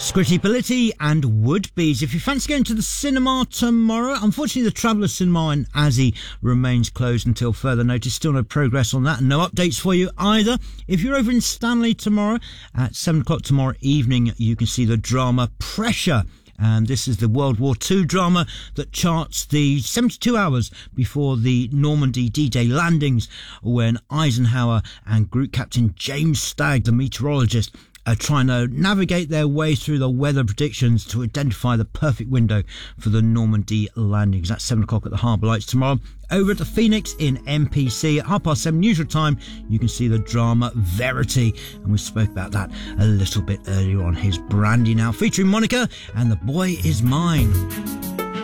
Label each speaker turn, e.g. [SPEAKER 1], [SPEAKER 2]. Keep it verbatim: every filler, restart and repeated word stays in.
[SPEAKER 1] Squishy Politi and Woodbees. If you fancy going to the cinema tomorrow, unfortunately the Traveller Cinema in Azzy remains closed until further notice. Still no progress on that and no updates for you either. If you're over in Stanley tomorrow at seven o'clock tomorrow evening, you can see the drama Pressure. And this is the World War Two drama that charts the seventy-two hours before the Normandy D-Day landings, when Eisenhower and Group Captain James Stagg, the meteorologist, are trying to navigate their way through the weather predictions to identify the perfect window for the Normandy landings. That's seven o'clock at the Harbour Lights tomorrow. Over at the Phoenix in M P C at half past seven usual time, you can see the drama Verity, and we spoke about that a little bit earlier on. Here's Brandy now featuring Monica and The Boy Is Mine.